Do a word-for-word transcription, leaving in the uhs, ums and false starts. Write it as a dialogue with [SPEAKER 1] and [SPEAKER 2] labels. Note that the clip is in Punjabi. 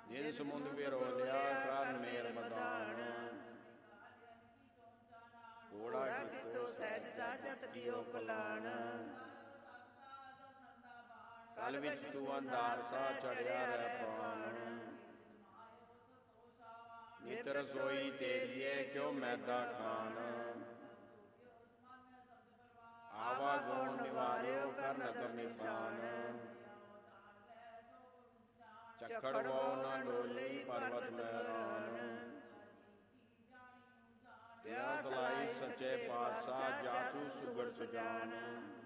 [SPEAKER 1] ਜਿਨ ਸਮੁੰਦ ਵਿਰੋਲਿਆ ਕਰ ਮੇਰ ਮਦਾਨ। ਕੋੜਾ ਕਿਤੋ ਸਹਿਜਦਾ ਜਤ ਦਿਓ ਕਲਾਣ। ਕਲ ਵਿੱਚ ਤੂੰ ਅੰਧਾਰ ਸਾ ਚੜਿਆ ਰਹਿ ਪਾਣ। ਨਿਤ ਰਸੋਈ ਤੇਰੀਏ ਕਿਉ ਮੈਦਾ ਖਾਣ। ਆਵਾ ਗੁਣ ਨਿਵਾਰਿਓ ਕਰ ਨਦਰ ਨਿਸ਼ਾਨ। ਚੱਖੜ ਵੋ ਨ ਡੋਲੀ ਪਰਬਤ ਮਹਿਰਾਨ। ਕਿਆ ਸਲਾਈ ਸੱਚੇ ਪਾਤਸ਼ਾਹ ਜਾਸੂ ਸੁਗੜ ਸੁਜਾਨ।